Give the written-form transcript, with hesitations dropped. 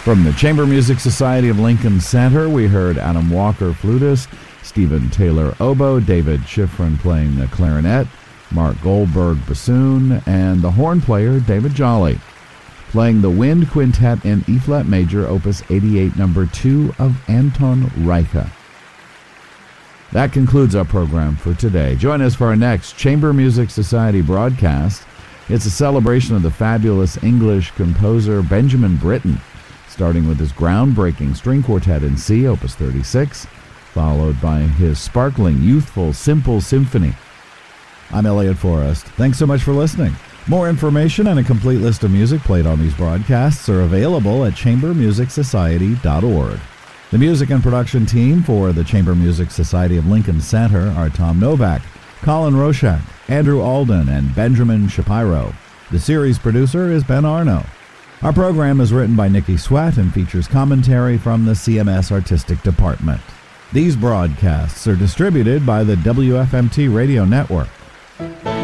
From the Chamber Music Society of Lincoln Center, we heard Adam Walker, flutist, Stephen Taylor, oboe, David Schifrin playing the clarinet, Mark Goldberg, bassoon, and the horn player, David Jolly, playing the Wind Quintet in E-flat major, Opus 88, number 2 of Anton Reicha. That concludes our program for today. Join us for our next Chamber Music Society broadcast. It's a celebration of the fabulous English composer Benjamin Britten, starting with his groundbreaking string quartet in C, Opus 36, followed by his sparkling, youthful, simple symphony. I'm Elliot Forrest. Thanks so much for listening. More information and a complete list of music played on these broadcasts are available at chambermusicsociety.org. The music and production team for the Chamber Music Society of Lincoln Center are Tom Novak, Colin Roshak, Andrew Alden, and Benjamin Shapiro. The series producer is Ben Arno. Our program is written by Nikki Sweat and features commentary from the CMS Artistic Department. These broadcasts are distributed by the WFMT Radio Network.